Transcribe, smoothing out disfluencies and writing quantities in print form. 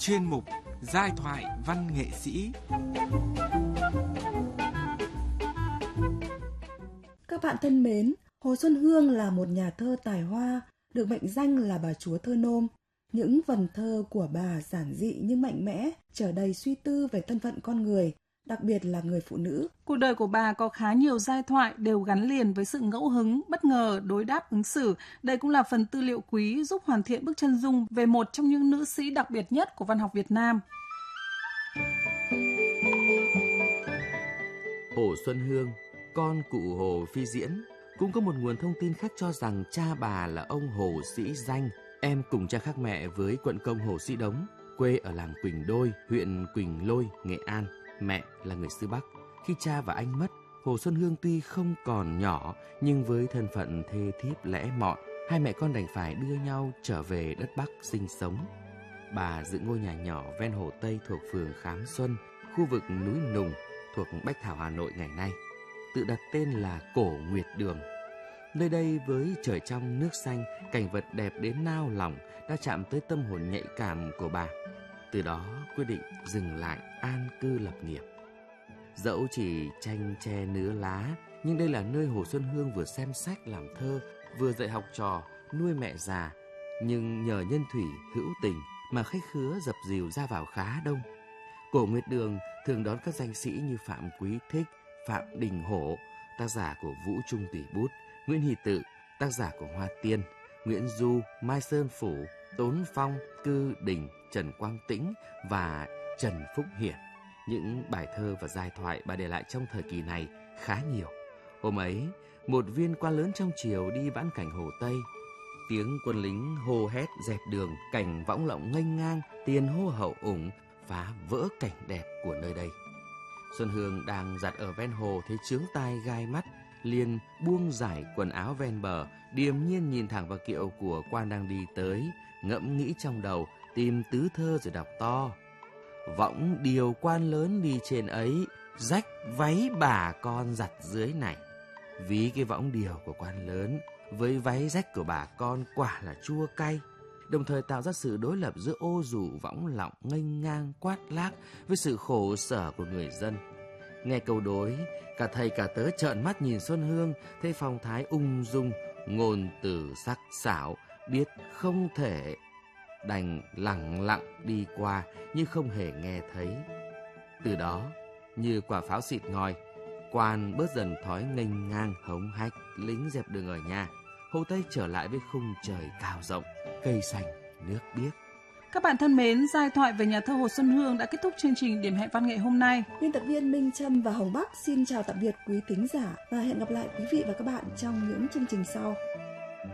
chuyên mục Giai thoại văn nghệ sĩ. Các bạn thân mến, Hồ Xuân Hương là một nhà thơ tài hoa, được mệnh danh là bà chúa thơ nôm. Những vần thơ của bà giản dị nhưng mạnh mẽ, chở đầy suy tư về thân phận con người, đặc biệt là người phụ nữ. Cuộc đời của bà có khá nhiều giai thoại đều gắn liền với sự ngẫu hứng, bất ngờ, đối đáp ứng xử. Đây cũng là phần tư liệu quý giúp hoàn thiện bức chân dung về một trong những nữ sĩ đặc biệt nhất của văn học Việt Nam. Hồ Xuân Hương, con cụ Hồ Phi Diễn. Cũng có một nguồn thông tin khác cho rằng cha bà là ông Hồ Sĩ Danh, em cùng cha khác mẹ với quận công Hồ Sĩ Đống, quê ở làng Quỳnh Đôi, huyện Quỳnh Lôi, Nghệ An. Mẹ là người xứ Bắc. Khi cha và anh mất, Hồ Xuân Hương tuy không còn nhỏ, nhưng với thân phận thê thiếp lẽ mọn, hai mẹ con đành phải đưa nhau trở về đất Bắc sinh sống. Bà dựng ngôi nhà nhỏ ven Hồ Tây thuộc phường Khám Xuân, khu vực núi Nùng, thuộc Bách Thảo, Hà Nội ngày nay, tự đặt tên là Cổ Nguyệt Đường. Nơi đây với trời trong nước xanh, cảnh vật đẹp đến nao lòng đã chạm tới tâm hồn nhạy cảm của bà. Từ đó quyết định dừng lại an cư lập nghiệp. Dẫu chỉ tranh tre nứa lá, nhưng đây là nơi Hồ Xuân Hương vừa xem sách làm thơ, vừa dạy học trò, nuôi mẹ già. Nhưng nhờ nhân thủy hữu tình mà khách khứa dập dìu ra vào khá đông. Cổ Nguyệt Đường thường đón các danh sĩ như Phạm Quý Thích, Phạm Đình Hổ, tác giả của Vũ Trung Tùy Bút, Nguyễn Hy Tự, tác giả của Hoa Tiên, Nguyễn Du, Mai Sơn Phủ, Tốn Phong, Cư Đình, Trần Quang Tĩnh và Trần Phúc Hiển. Những bài thơ và giai thoại bà để lại trong thời kỳ này khá nhiều. Hôm ấy, một viên quan lớn trong triều đi vãn cảnh Hồ Tây. Tiếng quân lính hô hét dẹp đường, cảnh võng lộng nghênh ngang, tiền hô hậu ủng, phá vỡ cảnh đẹp của nơi đây. Xuân Hương đang giặt ở ven hồ thấy chướng tai gai mắt, liền buông giải quần áo ven bờ, điềm nhiên nhìn thẳng vào kiệu của quan đang đi tới, ngẫm nghĩ trong đầu, tìm tứ thơ rồi đọc to. Võng điều quan lớn đi trên ấy, rách váy bà con giặt dưới này. Ví cái võng điều của quan lớn với váy rách của bà con quả là chua cay, đồng thời tạo ra sự đối lập giữa ô dù võng lọng nghênh ngang quát lác với sự khổ sở của người dân. Nghe câu đối, cả thầy cả tớ trợn mắt nhìn Xuân Hương, thấy phong thái ung dung, ngôn từ sắc sảo, biết không thể, đành lẳng lặng đi qua như không hề nghe thấy. Từ đó, như quả pháo xịt ngòi, quan bớt dần thói nghênh ngang hống hách, lính dẹp đường ở nhà. Hồ Tây trở lại với khung trời cao rộng, cây xanh, nước biếc. Các bạn thân mến, giai thoại về nhà thơ Hồ Xuân Hương đã kết thúc chương trình Điểm hẹn văn nghệ hôm nay. Biên tập viên Minh Trâm và Hồng Bắc xin chào tạm biệt quý thính giả và hẹn gặp lại quý vị và các bạn trong những chương trình sau.